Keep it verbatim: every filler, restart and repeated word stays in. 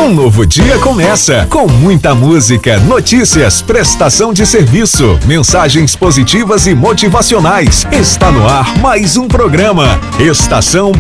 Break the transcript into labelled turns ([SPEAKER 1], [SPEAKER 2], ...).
[SPEAKER 1] Um novo dia começa com muita música, notícias, prestação de serviço, mensagens positivas e motivacionais. Está no ar mais um programa Estação